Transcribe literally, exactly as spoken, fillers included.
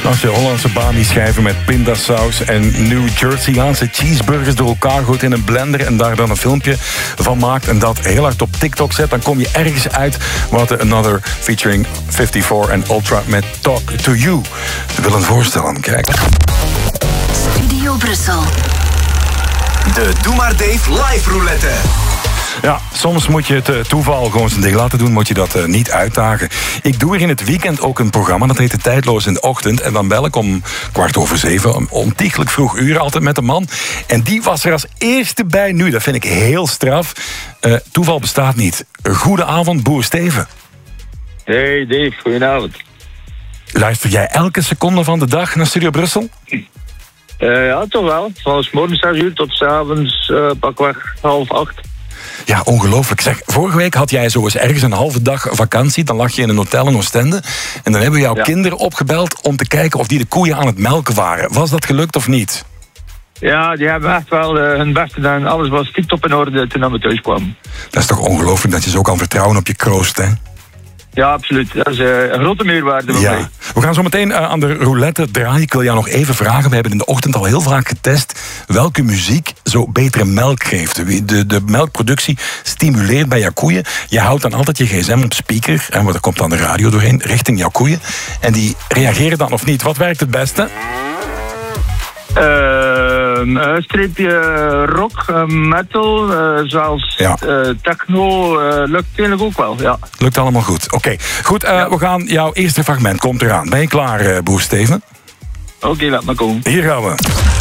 Als je Hollandse Bami-schijven met pindasaus en New Jerseyaanse cheeseburgers door elkaar gooit in een blender en daar dan een filmpje van maakt en dat heel hard op TikTok zet, dan kom je ergens uit wat de Another featuring vijfenvijftig en Ultra met Talk to You willen voorstellen. Kijk. Studio Brussel. De Doe Maar Dave live roulette. Ja, soms moet je het uh, toeval gewoon zijn ding laten doen, moet je dat uh, niet uitdagen. Ik doe hier in het weekend ook een programma, dat heet Tijdloos in de Ochtend. En dan bel ik om kwart over zeven, om ontiegelijk vroeg uur, altijd met een man. En die was er als eerste bij nu. Dat vind ik heel straf. Uh, toeval bestaat niet. Goedenavond, boer Steven. Hey Dave, goedenavond. Luister jij elke seconde van de dag naar Studio Brussel? Uh, ja, toch wel. Van 's morgens zes uur tot 's avonds uh, pakweg half acht. Ja, ongelooflijk. Zeg, vorige week had jij zo eens ergens een halve dag vakantie. Dan lag je in een hotel in Oostende. En dan hebben we jouw ja. kinderen opgebeld om te kijken of die de koeien aan het melken waren. Was dat gelukt of niet? Ja, die hebben echt wel uh, hun best gedaan. Alles was tip-top in orde toen we thuis kwamen. Dat is toch ongelooflijk dat je zo kan vertrouwen op je kroost, hè? Ja, absoluut. Dat is uh, een grote meerwaarde voor ja. mij. We gaan zo meteen uh, aan de roulette draaien. Ik wil jou nog even vragen. We hebben in de ochtend al heel vaak getest welke muziek zo betere melk geeft. De, de melkproductie stimuleert bij jouw koeien. Je houdt dan altijd je gsm op speaker. En er komt dan de radio doorheen richting jouw koeien. En die reageren dan of niet. Wat werkt het beste? Uh, een streepje rock, uh, metal, uh, zelfs ja. uh, techno, uh, lukt eigenlijk ook wel, ja. Lukt allemaal goed. Oké, okay. goed, uh, ja. we gaan, jouw eerste fragment komt eraan. Ben je klaar, uh, boer Steven? Oké, okay, laat maar komen. Hier gaan we.